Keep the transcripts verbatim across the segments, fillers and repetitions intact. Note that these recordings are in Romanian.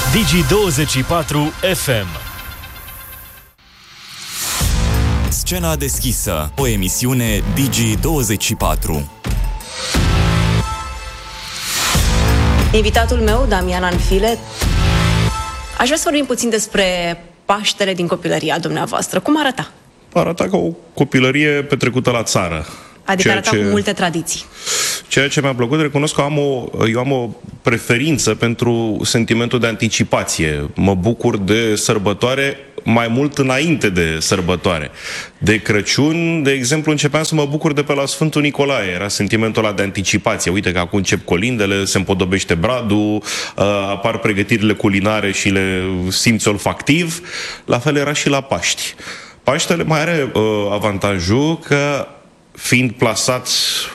Digi douăzeci și patru F M. Scena deschisă, o emisiune Digi douăzeci și patru. Invitatul meu, Damian Anfile, aș vrea să vorbim puțin despre Paștele din copilăria dumneavoastră. Cum arăta? Arăta ca o copilărie petrecută la țară. Adică arăta ce... cu multe tradiții. Ceea ce mi-a plăcut, recunosc că am o, eu am o preferință pentru sentimentul de anticipație. Mă bucur de sărbătoare mai mult înainte de sărbătoare. De Crăciun, de exemplu, începeam să mă bucur de pe la Sfântul Nicolae. Era sentimentul ăla de anticipație. Uite că acum încep colindele, se împodobește bradul, apar pregătirile culinare și le simți olfactiv. La fel era și la Paști. Paștele mai are uh, avantajul că, fiind plasat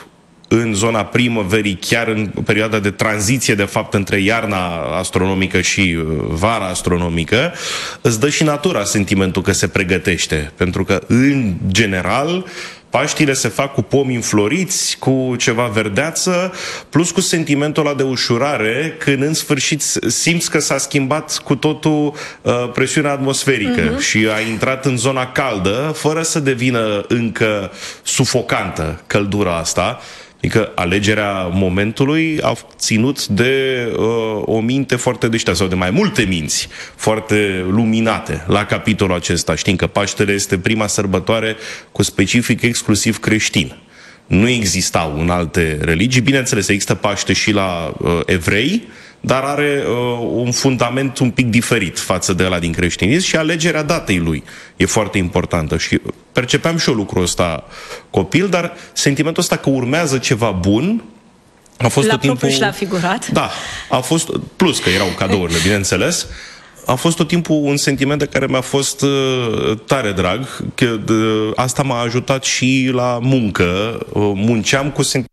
în zona primăverii, chiar în perioada de tranziție, de fapt, între iarna astronomică și vara astronomică, îți dă și natura sentimentul că se pregătește. Pentru că, în general, Paștile se fac cu pomi înfloriți, cu ceva verdeață, plus cu sentimentul ăla de ușurare, când în sfârșit simți că s-a schimbat cu totul uh, presiunea atmosferică uh-huh. și a intrat în zona caldă, fără să devină încă sufocantă căldura asta. Adică alegerea momentului a ținut de uh, o minte foarte deșteaptă, sau de mai multe minți foarte luminate la capitolul acesta. Știm că Paștele este prima sărbătoare cu specific exclusiv creștin. Nu existau în alte religii. Bineînțeles, există Paște și la uh, evrei, dar are uh, un fundament un pic diferit față de ăla din creștinism și alegerea datei lui e foarte importantă. Și percepeam și eu lucrul ăsta copil, dar sentimentul ăsta că urmează ceva bun a fost la tot timpul... și la figurat. Da, a fost, plus că erau cadourile, bineînțeles, a fost tot timpul un sentiment de care mi-a fost uh, tare drag, că uh, asta m-a ajutat și la muncă, uh, munceam cu sentimentul.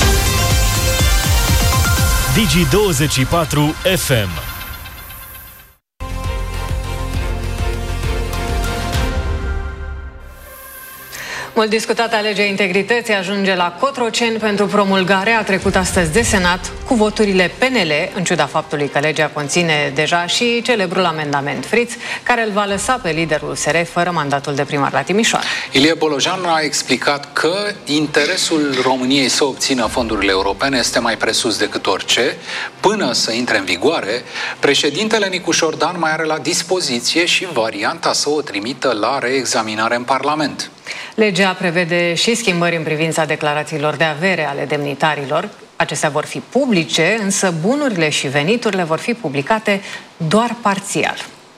Digi douăzeci și patru F M. Mult discutată legea integrității ajunge la Cotroceni pentru promulgare. A trecut astăzi de Senat cu voturile P N L, în ciuda faptului că legea conține deja și celebrul amendament Friț, care îl va lăsa pe liderul U S R fără mandatul de primar la Timișoara. Ilie Bolojan a explicat că interesul României să obțină fondurile europene este mai presus decât orice. Până să intre în vigoare, președintele Nicu Șordan mai are la dispoziție și varianta să o trimită la reexaminare în Parlament. Legea prevede și schimbări în privința declarațiilor de avere ale demnitarilor. Acestea vor fi publice, însă bunurile și veniturile vor fi publicate doar parțial.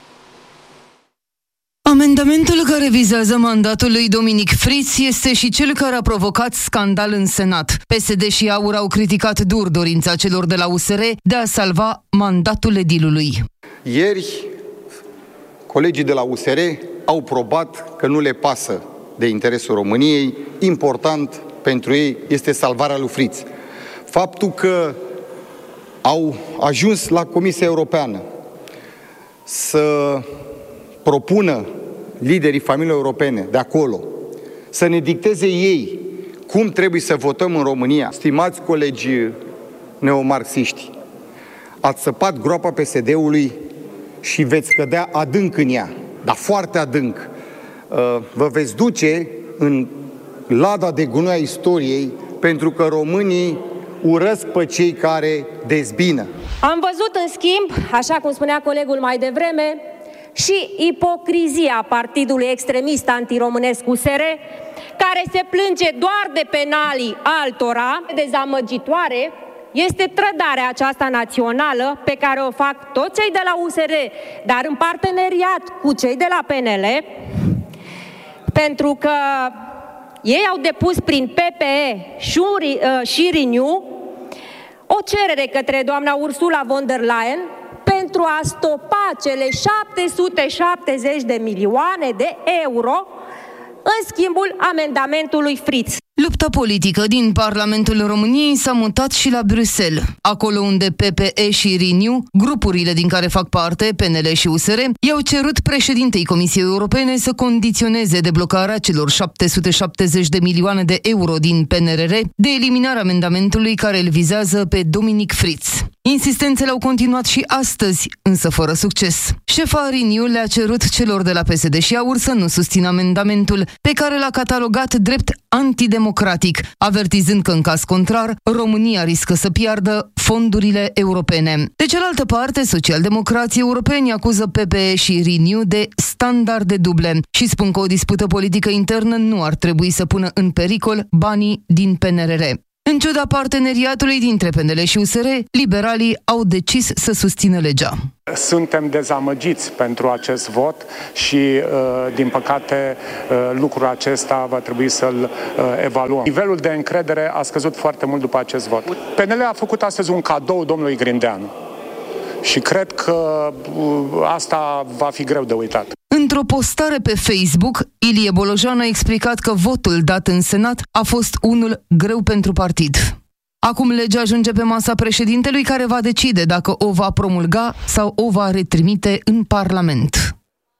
Amendamentul care vizează mandatul lui Dominic Friț este și cel care a provocat scandal în Senat. P S D și AUR au criticat dur dorința celor de la U S R de a salva mandatul edilului. Ieri, colegii de la U S R au probat că nu le pasă de interesul României. Important pentru ei este salvarea lui Friț. Faptul că au ajuns la Comisia Europeană să propună liderii familiei europene de acolo să ne dicteze ei cum trebuie să votăm în România. Stimați colegi neomarxiști, ați săpat groapa P S D-ului și veți cădea adânc în ea, dar foarte adânc. Vă veți duce în lada de gunoi a istoriei, pentru că românii urăsc pe cei care dezbină. Am văzut, în schimb, așa cum spunea colegul mai devreme, și ipocrizia partidului extremist antiromânesc U S R, care se plânge doar de penalii altora. Dezamăgitoare este trădarea aceasta națională pe care o fac toți cei de la U S R, dar în parteneriat cu cei de la P N L, pentru că ei au depus prin P P E și Renew o cerere către doamna Ursula von der Leyen pentru a stopa cele șapte sute șaptezeci de milioane de euro în schimbul amendamentului Friț. Lupta politică din Parlamentul României s-a mutat și la Bruxelles, acolo unde P P E și Renew, grupurile din care fac parte, P N L și U S R, i-au cerut președintei Comisiei Europene să condiționeze deblocarea celor șapte sute șaptezeci de milioane de euro din P N R R de eliminarea amendamentului care îl vizează pe Dominic Fritz. Insistențele au continuat și astăzi, însă fără succes. Șefa Renew le-a cerut celor de la P S D și AUR să nu susțină amendamentul, pe care l-a catalogat drept antidemocratic, avertizând că în caz contrar, România riscă să piardă fondurile europene. De cealaltă parte, socialdemocrații europeni acuză P P E și Renew de standarde duble și spun că o dispută politică internă nu ar trebui să pună în pericol banii din P N R R. În ciuda parteneriatului dintre P N L și U S R, liberalii au decis să susțină legea. Suntem dezamăgiți pentru acest vot și, din păcate, lucrul acesta va trebui să-l evaluăm. Nivelul de încredere a scăzut foarte mult după acest vot. P N L a făcut astăzi un cadou domnului Grindeanu și cred că asta va fi greu de uitat. Într-o postare pe Facebook, Ilie Bolojan a explicat că votul dat în Senat a fost unul greu pentru partid. Acum legea ajunge pe masa președintelui, care va decide dacă o va promulga sau o va retrimite în Parlament.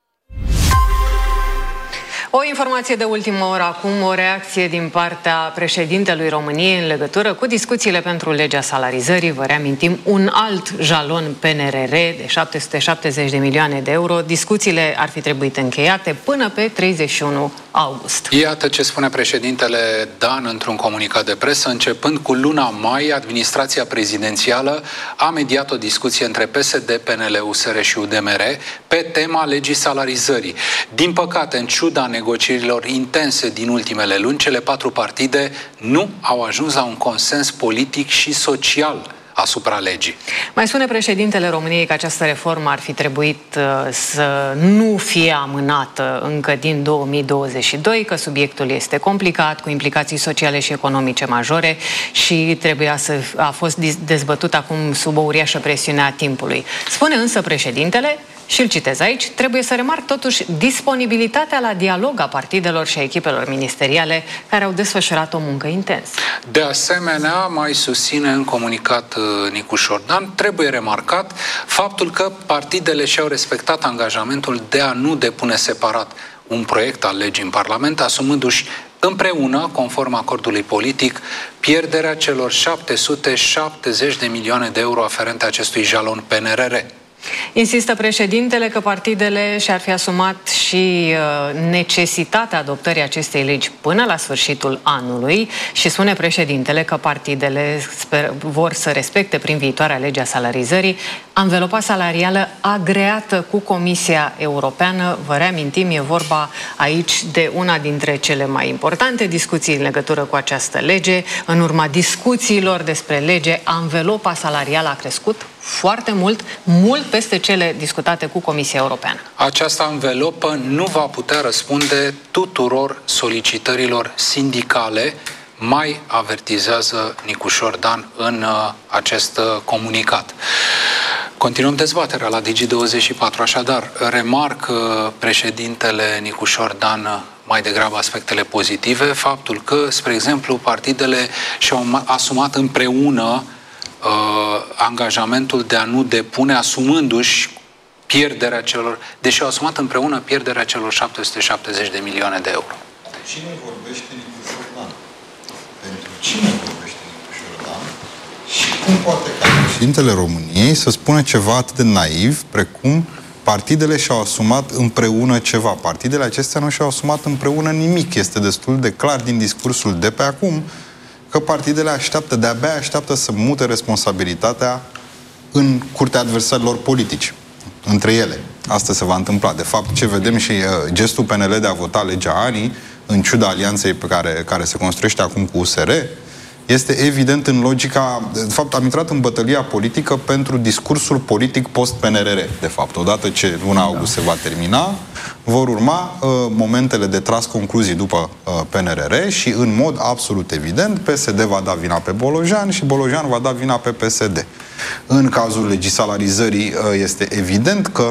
O informație de ultimă oră acum, o reacție din partea președintelui României în legătură cu discuțiile pentru legea salarizării. Vă reamintim, un alt jalon P N R R de șapte sute șaptezeci de milioane de euro. Discuțiile ar fi trebuit încheiate până pe treizeci și unu august. Iată ce spune președintele Dan într-un comunicat de presă. Începând cu luna mai, administrația prezidențială a mediat o discuție între P S D, P N L, U S R și U D M R pe tema legii salarizării. Din păcate, în ciuda negocierilor intense din ultimele luni, cele patru partide nu au ajuns la un consens politic și social asupra legii. Mai spune președintele României că această reformă ar fi trebuit uh, să nu fie amânată încă din două mii douăzeci și doi, că subiectul este complicat, cu implicații sociale și economice majore și trebuia să a fost dezbătut acum sub o uriașă presiune a timpului. Spune însă președintele, și îl citez aici, trebuie să remarc totuși disponibilitatea la dialog a partidelor și a echipelor ministeriale care au desfășurat o muncă intensă. De asemenea, mai susține în comunicat Nicu Șordan, trebuie remarcat faptul că partidele și-au respectat angajamentul de a nu depune separat un proiect al legii în Parlament, asumându-și împreună, conform acordului politic, pierderea celor șapte sute șaptezeci de milioane de euro aferente acestui jalon P N R R. Insistă președintele că partidele și-ar fi asumat și uh, necesitatea adoptării acestei legi până la sfârșitul anului și spune președintele că partidele sper, vor să respecte prin viitoarea legea salarizării anvelopa salarială agreată cu Comisia Europeană. Vă reamintim, e vorba aici de una dintre cele mai importante discuții în legătură cu această lege. În urma discuțiilor despre lege, anvelopa salarială a crescut foarte mult, mult peste cele discutate cu Comisia Europeană. Această anvelopă nu va putea răspunde tuturor solicitărilor sindicale, mai avertizează Nicu Șordan în uh, acest uh, comunicat. Continuăm dezbaterea la Digi douăzeci și patru, așadar, remarc uh, președintele Nicu Șordan uh, mai degrabă aspectele pozitive, faptul că, spre exemplu, partidele și-au asumat împreună Uh, angajamentul de a nu depune, asumându-și pierderea celor, deși au asumat împreună pierderea celor șapte sute șaptezeci de milioane de euro. Cine vorbește Nicu Șordan? Pentru cine vorbește Nicu Șordan? Și cum poate ca președintele României să spună ceva atât de naiv precum partidele și-au asumat împreună ceva? Partidele acestea nu și-au asumat împreună nimic. Este destul de clar din discursul de pe acum că partidele așteaptă, de-abia așteaptă să mute responsabilitatea în curtea adversarilor politici, între ele. Asta se va întâmpla. De fapt, ce vedem și uh, gestul P N L de a vota legea A N I, în ciuda alianței pe care, care se construiește acum cu U S R, este evident în logica... De fapt, am intrat în bătălia politică pentru discursul politic post-P N R R. De fapt, odată ce luna august se va termina, vor urma uh, momentele de tras concluzii după uh, P N R R și, în mod absolut evident, P S D va da vina pe Bolojan și Bolojan va da vina pe P S D. În cazul legii salarizării, uh, este evident că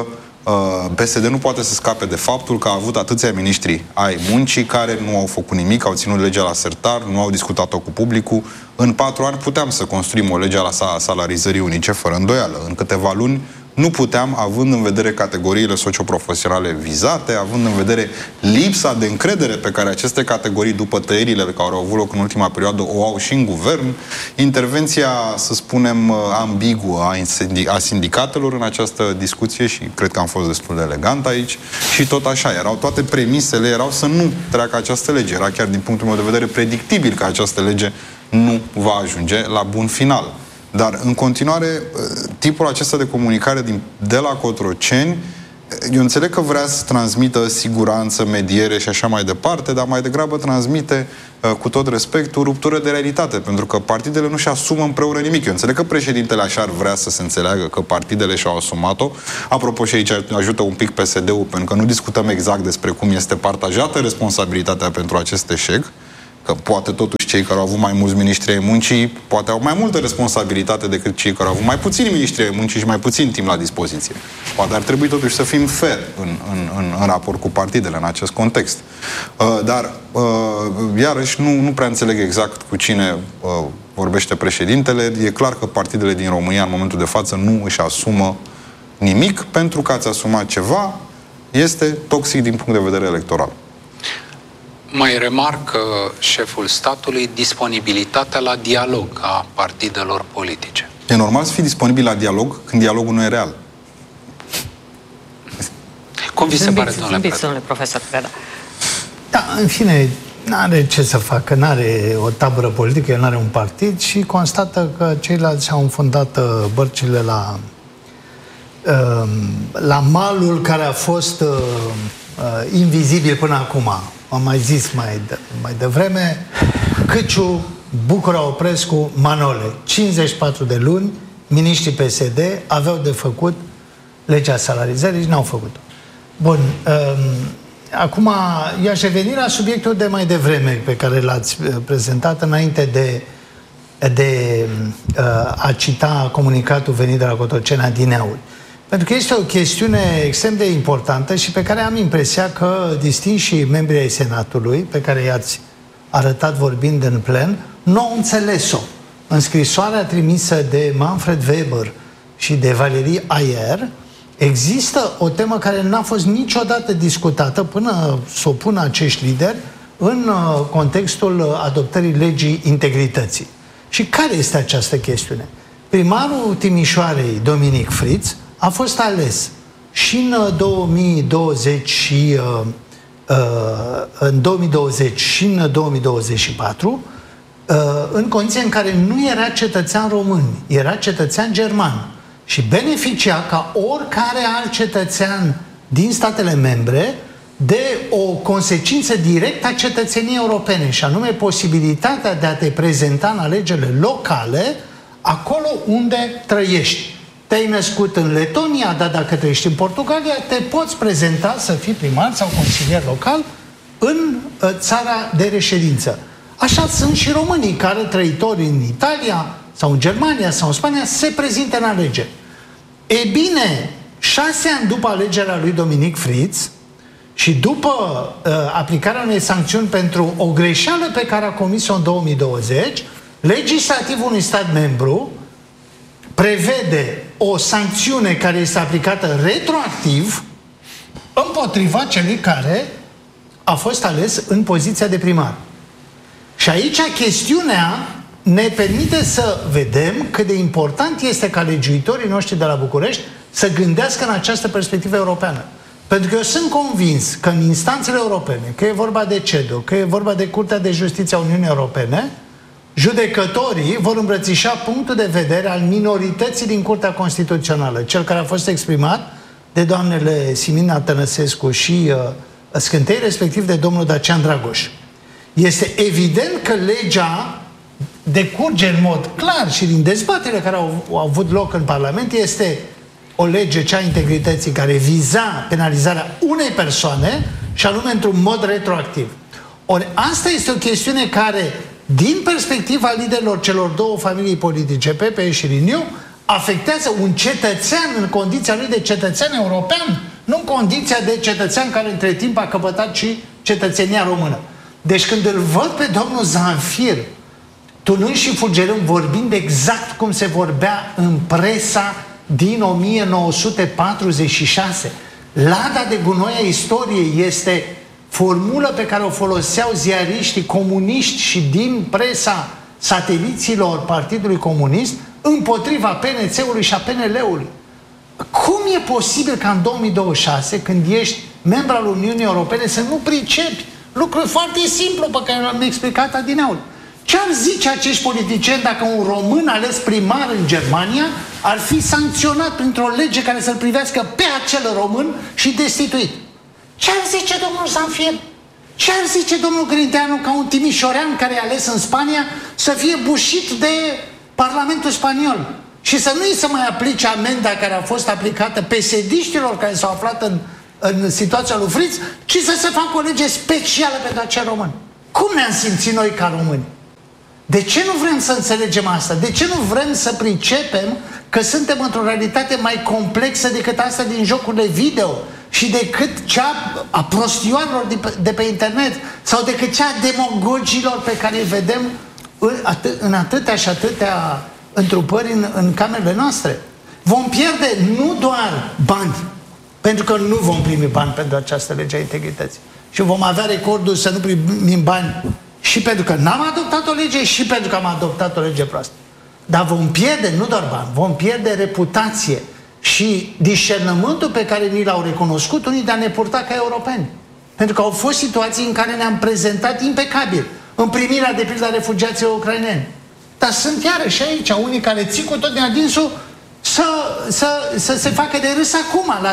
P S D nu poate să scape de faptul că a avut atâția miniștri ai muncii care nu au făcut nimic, au ținut legea la sertar, nu au discutat-o cu publicul. În patru ani puteam să construim o lege la salarizării unice, fără îndoială. În câteva luni nu puteam, având în vedere categoriile socioprofesionale vizate, având în vedere lipsa de încredere pe care aceste categorii, după tăierile care au avut loc în ultima perioadă, o au și în guvern, intervenția, să spunem, ambiguă a sindicatelor în această discuție, și cred că am fost destul de elegant aici, și tot așa, erau toate premisele, erau să nu treacă această lege. Era chiar din punctul meu de vedere predictibil că această lege nu va ajunge la bun final. Dar, în continuare, tipul acesta de comunicare din, de la Cotroceni, eu înțeleg că vrea să transmită siguranță, mediere și așa mai departe, dar mai degrabă transmite, cu tot respectul, ruptură de realitate, pentru că partidele nu și asumă împreună nimic. Eu înțeleg că președintele așa ar vrea să se înțeleagă că partidele și-au asumat-o. Apropo, și aici ajută un pic P S D-ul, pentru că nu discutăm exact despre cum este partajată responsabilitatea pentru acest eșec, că poate totuși cei care au avut mai mulți miniștri ai muncii poate au mai multă responsabilitate decât cei care au avut mai puțini miniștri ai muncii și mai puțin timp la dispoziție. Poate ar trebui totuși să fim fair în, în, în, în raport cu partidele în acest context. Uh, dar, uh, iarăși, nu, nu prea înțeleg exact cu cine uh, vorbește președintele. E clar că partidele din România în momentul de față nu își asumă nimic, pentru că ați asumat ceva, este toxic din punct de vedere electoral. Mai remarcă șeful statului disponibilitatea la dialog a partidelor politice. E normal să fii disponibil la dialog când dialogul nu e real. Cum vi se pare, domnule Preda? Domnule profesor Preda. Da, în fine, n-are ce să facă, n-are o tabără politică, el n-are un partid și constată că ceilalți au înfundat bărcile la, la malul care a fost invizibil până acum. Am mai zis mai, de, mai devreme, Câciu, Bucura Oprescu, Manole. cincizeci și patru de luni, miniștrii P S D aveau de făcut legea salarizării și n-au făcut-o. Bun, um, acum i-aș reveni la subiectul de mai devreme pe care l-ați prezentat înainte de, de uh, a cita comunicatul venit de la Cotroceni adineauri. Pentru că este o chestiune extrem de importantă și pe care am impresia că distinșii membrii ai Senatului, pe care i-ați arătat vorbind în plen, nu au înțeles-o. În scrisoarea trimisă de Manfred Weber și de Valérie Ayer, există o temă care n-a fost niciodată discutată până să o pună acești lideri în contextul adoptării legii integrității. Și care este această chestiune? Primarul Timișoarei, Dominic Fritz, a fost ales și în două mii douăzeci și uh, uh, în două mii douăzeci și în două mii douăzeci și patru uh, în condiții în care nu era cetățean român, era cetățean german și beneficia ca oricare alt cetățean din statele membre de o consecință directă a cetățeniei europene, și anume posibilitatea de a te prezenta în alegerile locale acolo unde trăiești. Te-ai născut în Letonia, dar dacă trăiești în Portugalia, te poți prezenta să fii primar sau consilier local în țara de reședință. Așa sunt și românii care, trăitori în Italia sau în Germania sau în Spania, se prezintă în alegeri. E bine, șase ani după alegerea lui Dominic Fritz și după uh, aplicarea unei sancțiuni pentru o greșeală pe care a comis-o în două mii douăzeci, legislativul unui stat membru prevede o sancțiune care este aplicată retroactiv împotriva celui care a fost ales în poziția de primar. Și aici chestiunea ne permite să vedem cât de important este ca legiuitorii noștri de la București să gândească în această perspectivă europeană. Pentru că eu sunt convins că în instanțele europene, că e vorba de C E D O, că e vorba de Curtea de Justiție a Uniunii Europene, judecătorii vor îmbrățișa punctul de vedere al minorității din Curtea Constituțională, cel care a fost exprimat de doamnele Simina Tănăsescu și uh, Scântei, respectiv de domnul Dacian Dragoș. Este evident că legea decurge în mod clar și din dezbaterile care au, au avut loc în Parlament, este o lege, cea a integrității, care viza penalizarea unei persoane și anume într-un mod retroactiv. Ori asta este o chestiune care, din perspectiva liderilor celor două familii politice, P P E și Renew, afectează un cetățean în condiția lui de cetățean european, nu în condiția de cetățean care între timp a căpătat și cetățenia română. Deci când îl văd pe domnul Zanfir tunând și fulgerând, vorbind exact cum se vorbea în presa din o mie nouă sute patruzeci și șase, lada de gunoi a istoriei este formulă pe care o foloseau ziariștii comuniști și din presa sateliților Partidului Comunist împotriva P N C-ului și a P N L-ului. Cum e posibil ca în două mii douăzeci și șase, când ești membru al Uniunii Europene, să nu pricepi lucruri foarte simplu pe care l-am explicat adineauri? Ce-ar zice acești politicieni dacă un român ales primar în Germania ar fi sancționat printr-o lege care să-l privească pe acel român și destituit? Ce-ar zice domnul Zanfir? Ce-ar zice domnul Grindeanu ca un timișorean care e ales în Spania să fie bușit de Parlamentul spaniol și să nu-i să mai aplice amenda care a fost aplicată pesediștilor care s-au aflat în, în situația lui Fritz, ci să se facă o lege specială pentru acel român? Cum ne-am simțit noi ca români? De ce nu vrem să înțelegem asta? De ce nu vrem să pricepem că suntem într-o realitate mai complexă decât asta din jocurile video și decât cea a prostioarelor de pe internet sau decât cea a demagogilor pe care îi vedem în, atâ- în atâtea și atâtea întrupări în, în camerele noastre? Vom pierde nu doar bani, pentru că nu vom primi bani pentru această lege a integrității și vom avea recordul să nu primim bani și pentru că n-am adoptat o lege și pentru că am adoptat o lege proastă. Dar vom pierde nu doar bani, vom pierde reputație și discernământul pe care ni l-au recunoscut unii de a ne purta ca europeni. Pentru că au fost situații în care ne-am prezentat impecabil în primirea de pildă a refugiaților ucraineni. Dar sunt iarăși aici unii care țin cu tot din adinsul să, să, să se facă de râs acum, la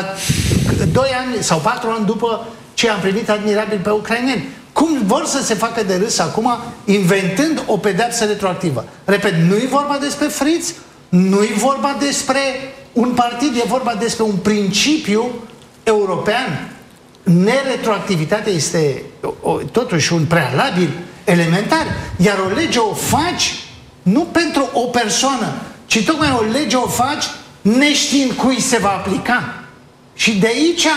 doi ani sau patru ani după ce am primit admirabil pe ucraineni. Cum vor să se facă de râs acum, inventând o pedeapsă retroactivă? Repet, nu-i vorba despre Fritz, nu-i vorba despre un partid, e vorba despre un principiu european. Neretroactivitatea este o, totuși un prealabil elementar. Iar o lege o faci nu pentru o persoană, ci tocmai o lege o faci neștiind cui se va aplica. Și de aici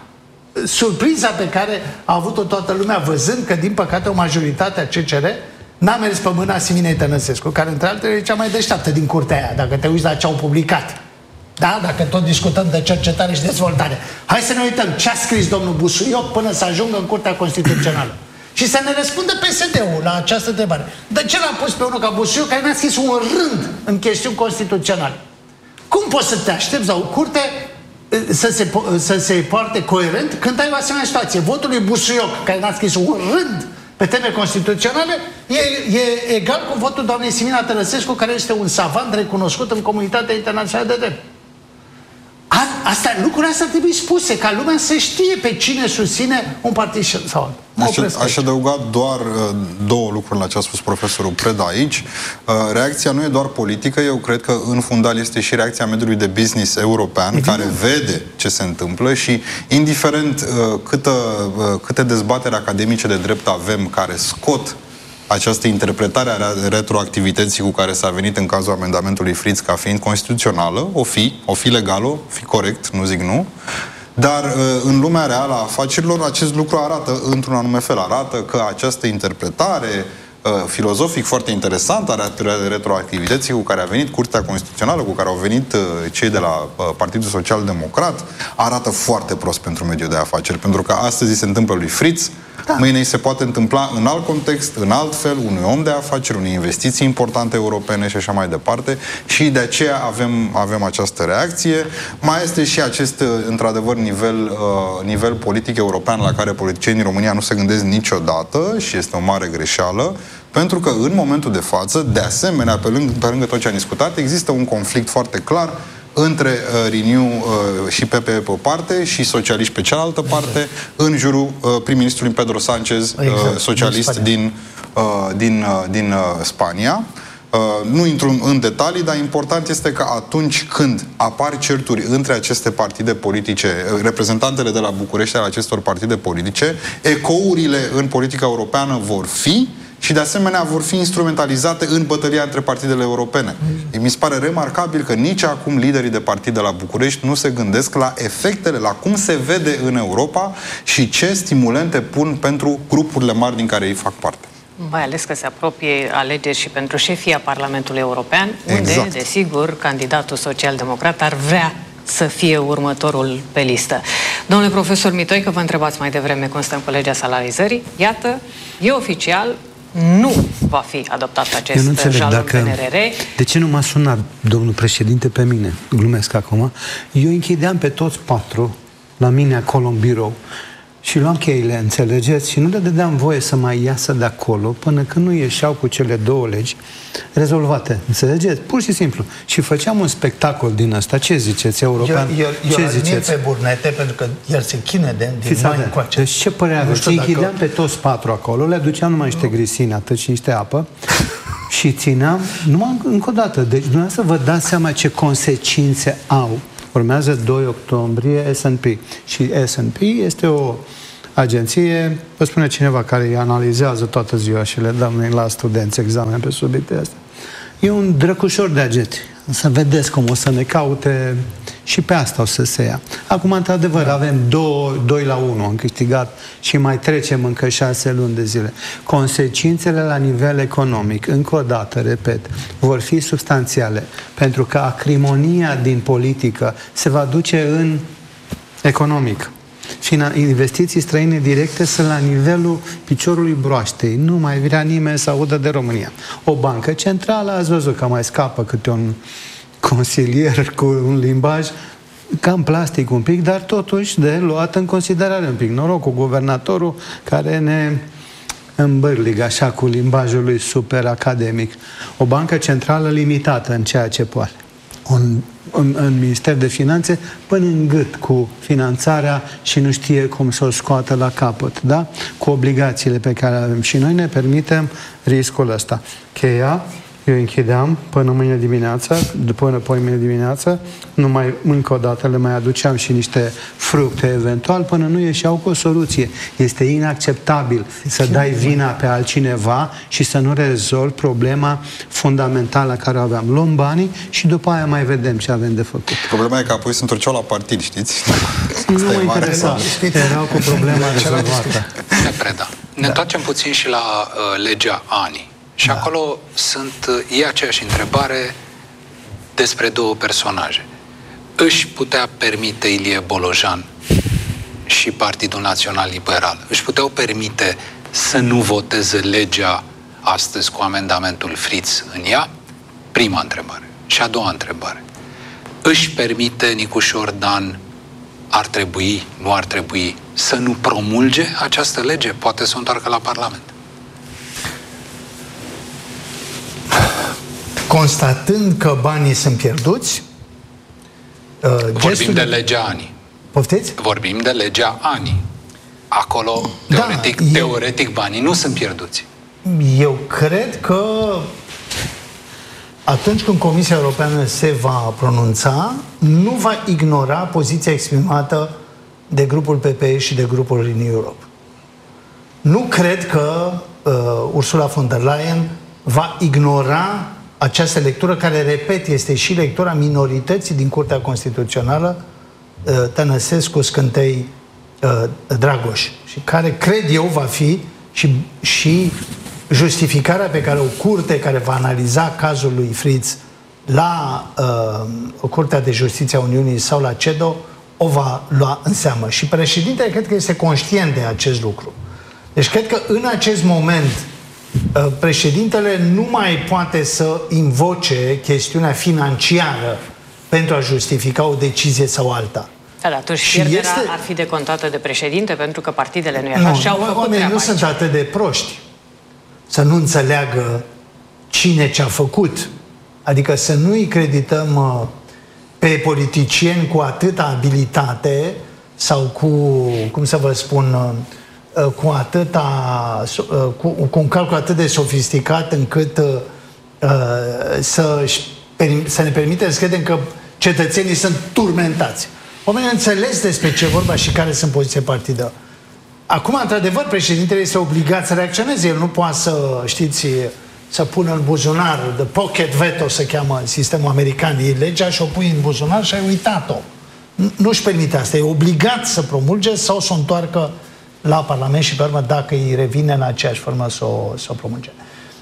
surpriza pe care a avut-o toată lumea, văzând că, din păcate, o majoritate a C C R n-a mers pe mâna Siminei Tănăsescu, care, între altele, e cea mai deșteaptă din curtea aia, dacă te uiți la ce au publicat. Da? Dacă tot discutăm de cercetare și dezvoltare. Hai să ne uităm ce a scris domnul Busuioc până să ajungă în Curtea Constituțională. Și să ne răspundă P S D-ul la această întrebare. De ce l-a pus pe unul ca Busuioc, care n-a scris un rând în chestiuni constituționale? Cum poți să te aștepți la o curte să se, să se poarte coerent când ai o asemenea situație? Votul lui Busuioc, care n-a scris un rând pe teme constituționale, e, e egal cu votul doamnei Simina Tănăsescu, care este un savant recunoscut în comunitatea internațională de drept. Asta, lucrurile astea trebuie spuse, ca lumea să știe pe cine susține un partid sau altul. Aș, aș adăuga doar uh, două lucruri la ce a spus profesorul Preda aici. Uh, reacția nu e doar politică, eu cred că în fundal este și reacția mediului de business european, Evident. care vede ce se întâmplă și indiferent uh, câtă, uh, câte dezbateri academice de drept avem care scot această interpretare a retroactivității cu care s-a venit în cazul amendamentului Fritz ca fiind constituțională, o fi, o fi legală, o fi corect, nu zic nu, dar în lumea reală a afacerilor acest lucru arată într-un anume fel, arată că această interpretare filozofic foarte interesant a retroactivității cu care a venit Curtea Constituțională, cu care au venit cei de la Partidul Social Democrat, arată foarte prost pentru mediul de afaceri, pentru că astăzi se întâmplă lui Fritz, da. Mâine îi se poate întâmpla în alt context, în alt fel, unui om de afaceri, unei investiții importante europene și așa mai departe și de aceea avem, avem această reacție. Mai este și acest, într-adevăr, nivel, uh, nivel politic european la care politicienii în România nu se gândesc niciodată și este o mare greșeală, pentru că în momentul de față, de asemenea, pe lângă, pe lângă tot ce am discutat, există un conflict foarte clar între uh, Renew uh, și P P E pe o parte și socialiști pe cealaltă parte, exact. în jurul uh, prim-ministrului Pedro Sánchez, exact. uh, socialist din, uh, din, uh, din uh, Spania. Uh, nu intru în detalii, dar important este că atunci când apar certuri între aceste partide politice, reprezentantele de la București ale acestor partide politice, ecourile în politica europeană vor fi și de asemenea vor fi instrumentalizate în bătălia între partidele europene. Mm. Mi se pare remarcabil că nici acum liderii de partid de la București nu se gândesc la efectele, la cum se vede în Europa și ce stimulente pun pentru grupurile mari din care ei fac parte. Mai ales că se apropie alegeri și pentru șefia Parlamentului European, Exact. unde, desigur, candidatul social-democrat ar vrea să fie următorul pe listă. Domnule profesor Mitoi, că vă întrebați mai devreme cum stăm cu legea salarizării, iată, e oficial, nu va fi adoptat acest jalon dacă, P N R R. De ce nu m-a sunat domnul președinte pe mine? Glumesc acum. Eu închideam pe toți patru la mine acolo în birou și luam cheile, înțelegeți? Și nu le dădeam voie să mai iasă de acolo până când nu ieșeau cu cele două legi rezolvate. Înțelegeți? Pur și simplu. Și făceam un spectacol din ăsta. Ce ziceți, european? Eu, eu, ce eu ziceți? pe Burnete, pentru că el se chine de din mai încoace. Deci ce părere aveți? Îi închideam pe toți patru acolo, le aduceam numai niște grisini, atât și niște apă și țineam, numai încă o dată. Deci dumneavoastră vă dați seama ce consecințe au. Urmează doi octombrie S and P. Și S and P este o agenție, vă spune cineva, care îi analizează toată ziua și le dăm noi la studenți examen pe subiectele astea. E un drăcușor de agenți. Să vedeți cum o să ne caute și pe asta o să se ia. Acum, într-adevăr, avem doi la unu, am câștigat și mai trecem încă șase luni de zile. Consecințele la nivel economic, încă o dată, repet, vor fi substanțiale, pentru că acrimonia din politică se va duce în economic. Investiții străine directe sunt la nivelul piciorului broaștei. Nu mai vrea nimeni să audă de România. O bancă centrală, ați văzut că mai scapă câte un consilier cu un limbaj cam plastic un pic, dar totuși de luat în considerare un pic. Noroc cu guvernatorul care ne îmbârligă așa cu limbajul lui super academic. O bancă centrală limitată în ceea ce poate. Un În, în Minister de Finanțe până în gât cu finanțarea și nu știe cum să o scoată la capăt, da? Cu obligațiile pe care le avem. Și noi ne permitem riscul ăsta. Cheia, eu închideam până mâine dimineață, până poi mâine dimineață, numai încă o dată le mai aduceam și niște fructe eventual, până nu ieșeau cu o soluție. Este inacceptabil să dai vina pe altcineva și să nu rezolvi problema fundamentală care o aveam. Luăm banii și după aia mai vedem ce avem de făcut. Problema e că apoi se întorceau la partid, știți? Nu mă interesa. Erau cu problema rezolvată. Ne preda. Ne întoarcem puțin și la uh, legea ANI. Și da. Acolo sunt, e aceeași întrebare despre două personaje. Își putea permite Ilie Bolojan și Partidul Național Liberal, își puteau permite să nu voteze legea astăzi cu amendamentul Fritz în ea? Prima întrebare. Și a doua întrebare. Își permite Nicușor Dan, ar trebui, nu ar trebui, să nu promulge această lege? Poate să o întoarcă la Parlament. Constatând că banii sunt pierduți, uh, vorbim gestul... de legea ANI. Poftiți? Vorbim de legea ANI. Acolo, teoretic, da, teoretic eu... banii nu sunt pierduți. Eu cred că atunci când Comisia Europeană se va pronunța, nu va ignora poziția exprimată de grupul P P E și de grupul Renew Europe. Nu cred că uh, Ursula von der Leyen va ignora această lectură, care, repet, este și lectura minorității din Curtea Constituțională, Tănăsescu, Scântei, Dragoș, și care, cred eu, va fi și, și justificarea pe care o curte care va analiza cazul lui Fritz la uh, Curtea de Justiție a Uniunii sau la CEDO o va lua în seamă. Și președintele cred că este conștient de acest lucru. Deci cred că în acest moment președintele nu mai poate să invoce chestiunea financiară pentru a justifica o decizie sau alta. Da, atunci pierderea este... ar fi decontată de președinte, pentru că partidele nu e așa. Nu, și-au făcut oamenii nu aici. sunt atât de proști să nu înțeleagă cine ce-a făcut. Adică să nu îi credităm pe politicieni cu atâta abilitate sau cu, cum să vă spun, cu atâta, cu, cu un calcul atât de sofisticat încât uh, să, să ne permitem să credem că cetățenii sunt turmentați. Oamenii înțeles despre ce vorba și care sunt poziția partidă. Acum, într-adevăr, președintele este obligat să reacționeze. El nu poate să, știți, să pună în buzunar, the pocket veto se cheamă în sistemul american, e legea și o pui în buzunar și ai uitat-o. Nu-și permite asta, e obligat să promulge sau să o întoarcă la Parlament și pe urmă, dacă îi revine în aceeași formă, să o, să o promulge.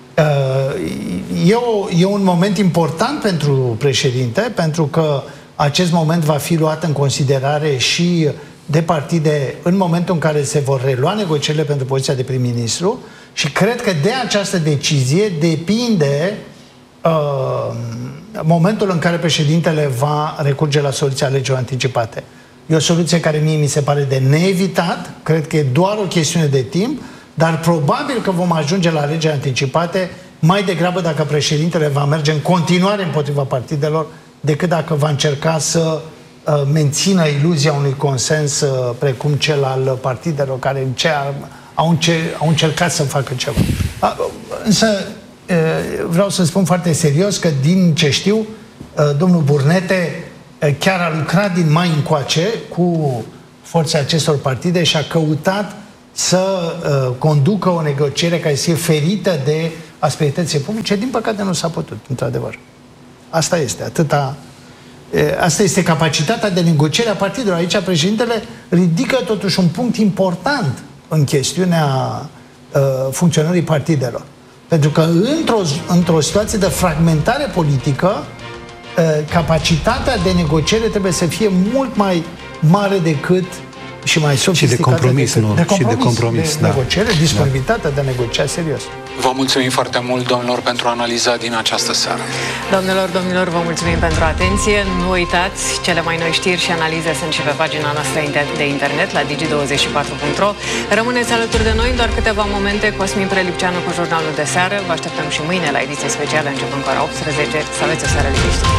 E, o, e un moment important pentru președinte, pentru că acest moment va fi luat în considerare și de partide în momentul în care se vor relua negocierile pentru poziția de prim-ministru și cred că de această decizie depinde uh, momentul în care președintele va recurge la soluția alegerilor anticipate. E o soluție care mie mi se pare de neevitat, cred că e doar o chestiune de timp, dar probabil că vom ajunge la alegeri anticipate mai degrabă dacă președintele va merge în continuare împotriva partidelor decât dacă va încerca să uh, mențină iluzia unui consens uh, precum cel al partidelor care înce- au, înce- au încercat să facă ceva. Uh, însă uh, vreau să spun foarte serios că din ce știu, uh, domnul Burnete uh, chiar a lucrat din mai încoace cu forța acestor partide și a căutat să uh, conducă o negociere care să fie ferită de asperitățile publice. Din păcate nu s-a putut, într-adevăr. Asta este, atâta... Asta este capacitatea de negociere a partidelor. Aici președintele ridică totuși un punct important în chestiunea uh, funcționării partidelor. Pentru că într-o, într-o situație de fragmentare politică, uh, capacitatea de negociere trebuie să fie mult mai mare decât și mai sofisticată. Și de compromis, decât, nu? de compromis, și de compromis, de da. negociere, disponibilitatea da. de a negocia serios. Vă mulțumim foarte mult, domnilor, pentru analiza din această seară. Domnilor, domnilor, vă mulțumim pentru atenție. Nu uitați, cele mai noi știri și analize sunt și pe pagina noastră de internet la digi douăzeci și patru punct ro. Rămâneți alături de noi în doar câteva momente. Cosmin Prelipceanu cu jurnalul de seară. Vă așteptăm și mâine la ediție specială începând cu ora optsprezece. Să aveți o seară liniștită.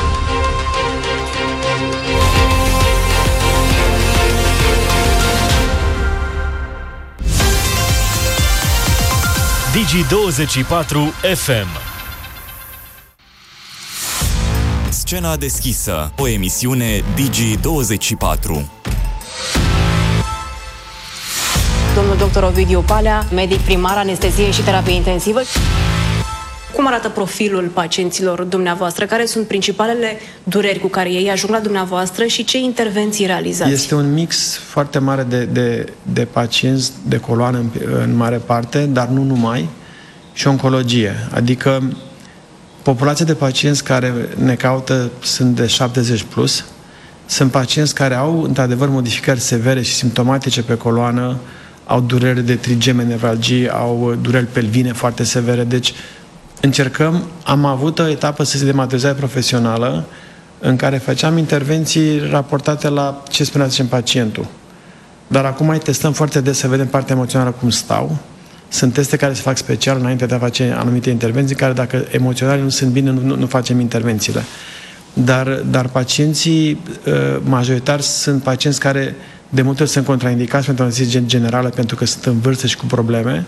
Digi douăzeci și patru F M. Scena deschisă, o emisiune Digi douăzeci și patru. Domnul doctor Ovidiu Palea, medic primar, anestezie și terapie intensivă. Cum arată profilul pacienților dumneavoastră? Care sunt principalele dureri cu care ei ajung la dumneavoastră și ce intervenții realizați? Este un mix foarte mare de, de, de pacienți de coloană în, în mare parte, dar nu numai, și oncologie. Adică populația de pacienți care ne caută sunt de șaptezeci plus. Sunt pacienți care au, într-adevăr, modificări severe și simptomatice pe coloană, au dureri de trigeme, nevralgii, au dureri pelvine foarte severe. Deci, încercăm, am avut o etapă să se dematerializare profesională în care făceam intervenții raportate la ce spunea zicem pacientul. Dar acum mai testăm foarte des să vedem partea emoțională cum stau. Sunt teste care se fac special înainte de a face anumite intervenții, care dacă emoționale nu sunt bine, nu, nu facem intervențiile. Dar, dar pacienții majoritari sunt pacienți care de multe ori sunt contraindicați pentru anestezie generală pentru că sunt în vârstă și cu probleme.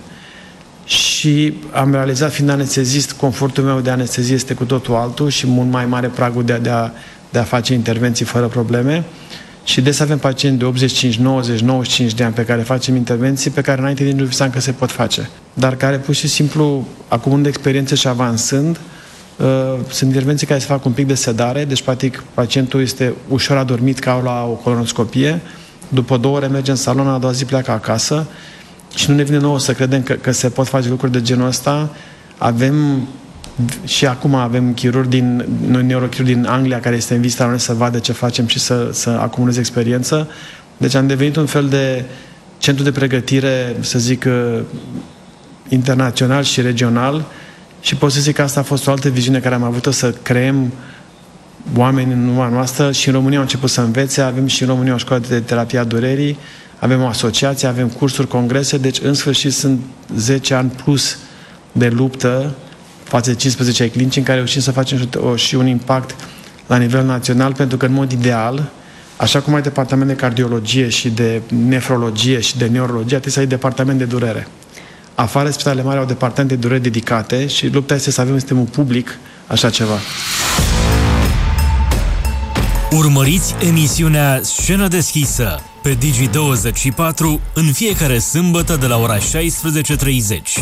Și am realizat, fiind anestezist, confortul meu de anestezie este cu totul altul și mult mai mare pragul de a, de a, de a face intervenții fără probleme. Și des avem pacienți de optzeci și cinci, nouăzeci, nouăzeci și cinci de ani pe care facem intervenții pe care înainte din nu visam că se pot face. Dar care pur și simplu, acumulând experiență și avansând, uh, sunt intervenții care se fac un pic de sedare, deci practic pacientul este ușor adormit ca la o colonoscopie, după două ore merge în salon, a doua zi pleacă acasă. Și nu ne vine nouă să credem că, că se pot face lucruri de genul ăsta. Avem, și acum avem chirurgi din, noi neurochirurgi din Anglia care este în vizită la noi să vadă ce facem și să, să acumuleze experiență. Deci am devenit un fel de centru de pregătire, să zic, internațional și regional și pot să zic că asta a fost o altă viziune care am avut-o, să creăm oameni în urma noastră și în România au început să învețe, avem și în România o școală de terapie a durerii, avem o asociație, avem cursuri, congrese, deci în sfârșit sunt zece ani plus de luptă față de cincisprezece ai clinici în care reușim să facem și un impact la nivel național, pentru că în mod ideal, așa cum ai departament de cardiologie și de nefrologie și de neurologie, trebuie să ai departament de durere. Afară, spitalele mari au departamente de durere dedicate și lupta este să avem în sistemul public așa ceva. Urmăriți emisiunea Scenă deschisă pe Digi douăzeci și patru în fiecare sâmbătă de la ora șaisprezece treizeci.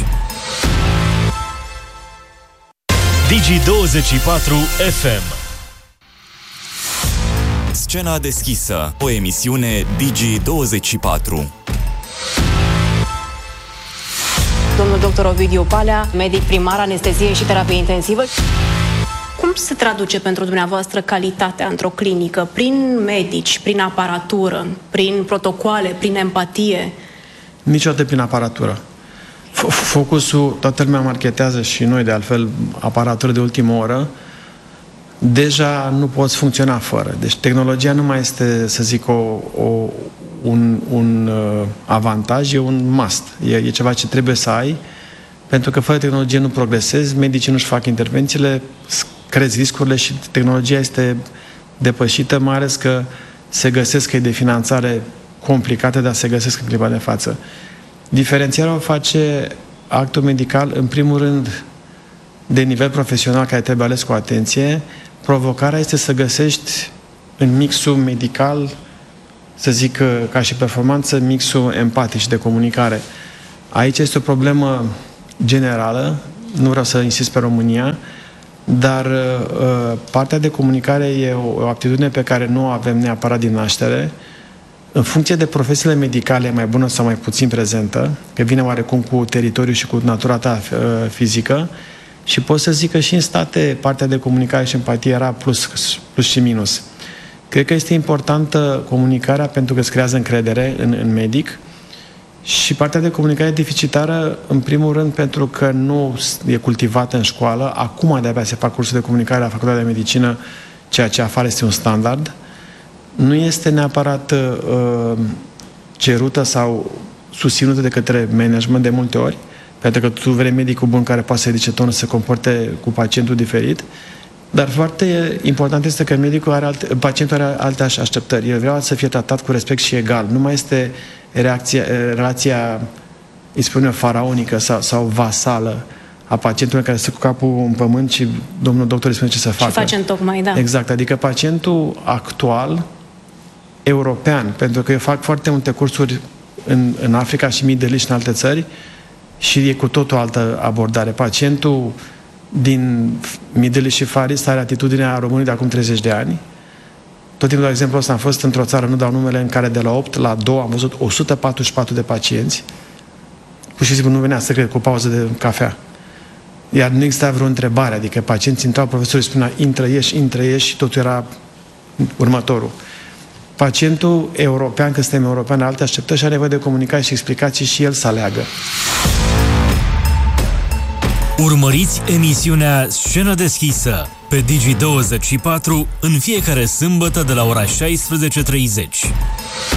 Digi douăzeci și patru F M. Scena deschisă, o emisiune Digi douăzeci și patru. Domnul doctor Ovidiu Palea, medic primar, anestezie și terapie intensivă. Cum se traduce pentru dumneavoastră calitatea într-o clinică? Prin medici, prin aparatură, prin protocoale, prin empatie? Niciodată prin aparatură. Focusul, toată lumea marketează și noi de altfel aparatură de ultimă oră, deja nu poți funcționa fără. Deci tehnologia nu mai este, să zic, o, o, un, un uh, avantaj, e un must. E, e ceva ce trebuie să ai, pentru că fără tehnologie nu progresezi, medicii nu-și fac intervențiile, crezi riscurile și tehnologia este depășită, mai ales că se găsesc căi de finanțare complicate, dar se găsesc în clipa de față. Diferențierea o face actul medical, în primul rând, de nivel profesional, care trebuie ales cu atenție. Provocarea este să găsești în mixul medical, să zic ca și performanță, mixul empatic și de comunicare. Aici este o problemă generală, nu vreau să insist pe România, dar uh, partea de comunicare e o, o aptitudine pe care nu o avem neapărat din naștere. În funcție de profesiile medicale, mai bună sau mai puțin prezentă, că vine oarecum cu teritoriul și cu natura ta uh, fizică, și pot să zic că și în state partea de comunicare și empatie era plus, plus și minus. Cred că este importantă comunicarea pentru că îți creează încredere în, în medic, și partea de comunicare deficitară, în primul rând, pentru că nu e cultivată în școală. Acum de-abia se fac cursuri de comunicare la Facultatea de Medicină, ceea ce afară este un standard. Nu este neapărat uh, cerută sau susținută de către management de multe ori, pentru că tu vrei medicul bun care poate să ridice tonul, să se comporte cu pacientul diferit. Dar foarte important este că medicul are alte, pacientul are alte așteptări. El vrea să fie tratat cu respect și egal. Nu mai este reacția, relația, îi spune, faraonică sau, sau vasală a pacientului care stă cu capul în pământ și domnul doctor îi spune ce să facă. Ce facem tocmai, da. Exact. Adică pacientul actual, european, pentru că eu fac foarte multe cursuri în, în Africa și Middle East și în alte țări, și e cu tot o altă abordare. Pacientul din Middle East și Far East are atitudinea românului de acum treizeci de ani. Tot timpul, de exemplu, ăsta am fost într-o țară, nu dau numele, în care de la opt la doi am văzut o sută patruzeci și patru de pacienți. Pur și simplu nu venea să cred, cu pauză de cafea. Iar nu exista vreo întrebare, adică pacienții intrau, profesorul spunea, intră, ieși, intră, ieși, și totul era următorul. Pacientul european, că suntem europeani, alte așteptări și are nevoie de comunicare și explicații și el să aleagă. Urmăriți emisiunea Scenă deschisă pe Digi douăzeci și patru în fiecare sâmbătă de la ora șaisprezece treizeci.